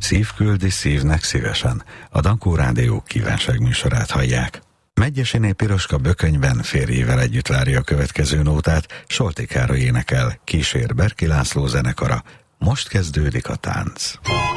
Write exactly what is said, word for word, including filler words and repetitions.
Szív küldi szívnek szívesen. A Dankó Rádió kívánságműsorát hallják. Megyesiné Piroska Bökönyben férjével együtt várja a következő nótát, Solti Károly énekel, kísér Berki László zenekara. Most kezdődik a tánc.